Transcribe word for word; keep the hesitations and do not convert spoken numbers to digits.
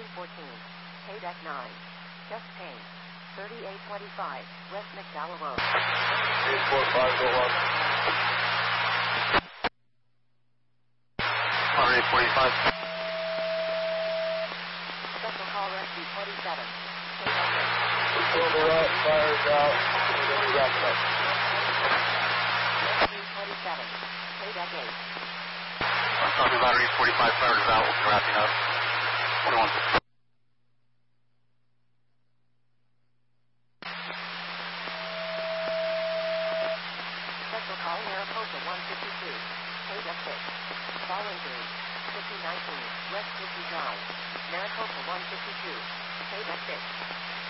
fifteen fourteen. K deck nine. Chest pain. thirty-eight twenty-five. West McDowell Road. eight four five oh one. eight forty-five. Special call rescue twenty-seven. K deck eight. Over up, fires out. We're going to wrap it up. Rescue twenty-seven. K deck eight. Copy battery forty-five, fires out. We'll be wrapping up. twenty-one. Special call Mariposa one fifty-two. K deck six. Fall injury. fifty nineteen. West fifty Drive. Mariposa one fifty-two. K deck six.